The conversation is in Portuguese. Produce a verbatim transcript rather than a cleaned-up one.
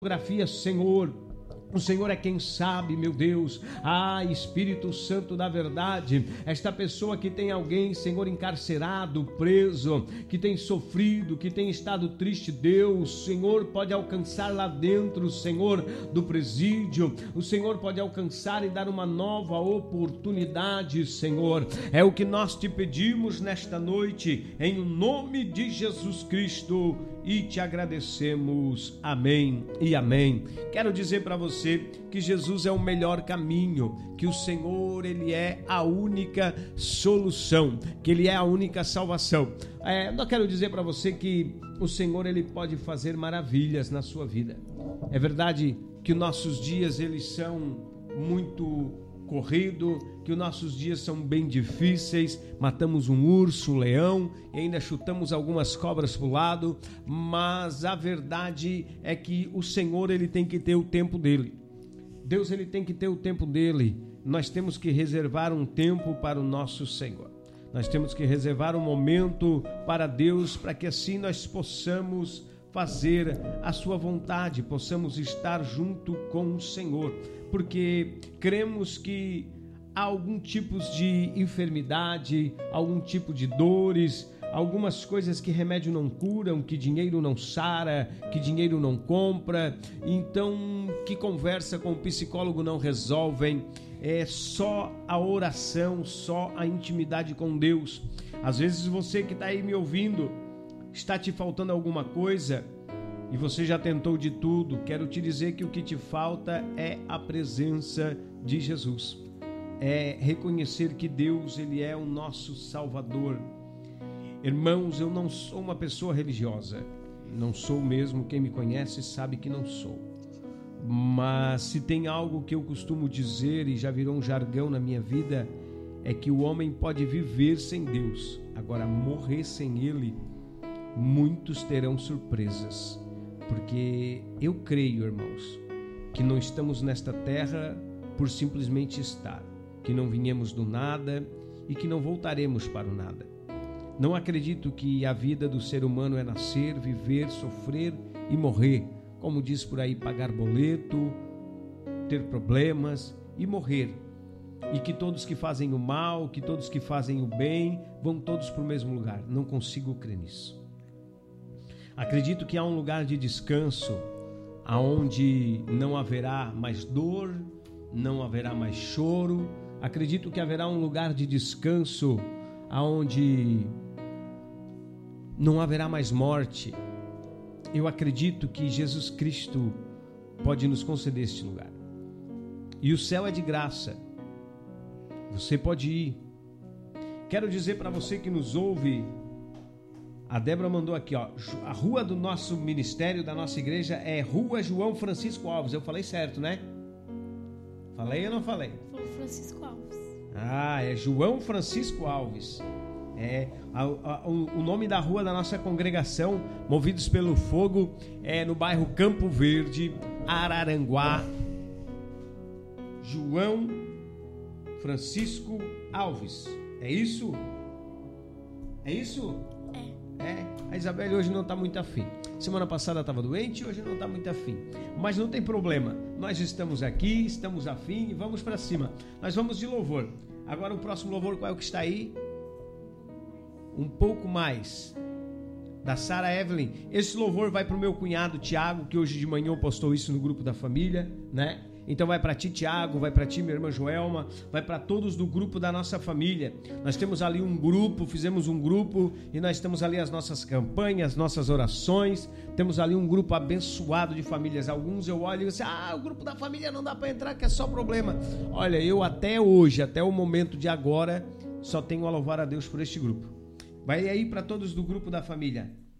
Fotografia, Senhor. O Senhor é quem sabe, meu Deus. Ah, Espírito Santo da verdade, esta pessoa que tem alguém, Senhor, encarcerado, preso, que tem sofrido, que tem estado triste, Deus, Senhor, pode alcançar lá dentro, Senhor, do presídio. O Senhor pode alcançar e dar uma nova oportunidade, Senhor. É o que nós te pedimos nesta noite, em nome de Jesus Cristo, e te agradecemos. Amém e amém. Quero dizer para você que Jesus é o melhor caminho, que o Senhor, Ele é a única solução, que Ele é a única salvação. É, eu quero dizer para você que o Senhor, Ele pode fazer maravilhas na sua vida. É verdade que os nossos dias, eles são muito corrido, que os nossos dias são bem difíceis, matamos um urso, um leão e ainda chutamos algumas cobras para o lado, mas a verdade é que o Senhor, Ele tem que ter o tempo dele. Deus, Ele tem que ter o tempo dele. Nós temos que reservar um tempo para o nosso Senhor. Nós temos que reservar um momento para Deus, para que assim nós possamos fazer a sua vontade, possamos estar junto com o Senhor, porque cremos que há algum tipo de enfermidade, algum tipo de dores, algumas coisas que remédio não curam, que dinheiro não sara, que dinheiro não compra, então que conversa com o psicólogo não resolvem. É só a oração, só a intimidade com Deus. Às vezes você que está aí me ouvindo, está te faltando alguma coisa e você já tentou de tudo. Quero te dizer que o que te falta é a presença de Jesus. É reconhecer que Deus, Ele é o nosso Salvador. Irmãos, eu não sou uma pessoa religiosa. Não sou mesmo. Quem me conhece sabe que não sou. Mas se tem algo que eu costumo dizer e já virou um jargão na minha vida, é que o homem pode viver sem Deus. Agora, morrer sem Ele, muitos terão surpresas, porque eu creio, irmãos, que não estamos nesta terra por simplesmente estar, que não viemos do nada e que não voltaremos para o nada. Não acredito que a vida do ser humano é nascer, viver, sofrer e morrer, como diz por aí, pagar boleto, ter problemas e morrer, e que todos que fazem o mal, que todos que fazem o bem, vão todos para o mesmo lugar. Não consigo crer nisso. Acredito que há um lugar de descanso aonde não haverá mais dor, não haverá mais choro. Acredito que haverá um lugar de descanso aonde não haverá mais morte. Eu acredito que Jesus Cristo pode nos conceder este lugar. E o céu é de graça. Você pode ir. Quero dizer para você que nos ouve, a Débora mandou aqui, ó, a rua do nosso ministério, da nossa igreja, é Rua João Francisco Alves. Eu falei certo, né? Falei ou não falei? Falou Francisco Alves. Ah, é João Francisco Alves. É, a, a, o, o nome da rua da nossa congregação, Movidos pelo Fogo, é no bairro Campo Verde, Araranguá. João Francisco Alves. É isso? É isso? É. É. A Isabelle hoje não está muito afim. Semana passada estava doente, hoje não está muito afim. Mas não tem problema. Nós estamos aqui, estamos afim e vamos para cima. Nós vamos de louvor. Agora o próximo louvor, qual é o que está aí? Um pouco mais. Da Sarah Evelyn. Esse louvor vai para o meu cunhado Tiago, que hoje de manhã postou isso no grupo da família, né? Então vai para ti, Tiago, vai para ti, minha irmã Joelma, vai para todos do grupo da nossa família. Nós temos ali um grupo, fizemos um grupo e nós temos ali as nossas campanhas, nossas orações. Temos ali um grupo abençoado de famílias. Alguns eu olho e digo assim, ah, o grupo da família não dá para entrar, que é só problema. Olha, eu até hoje, até o momento de agora, só tenho a louvar a Deus por este grupo. Vai aí para todos do grupo da família.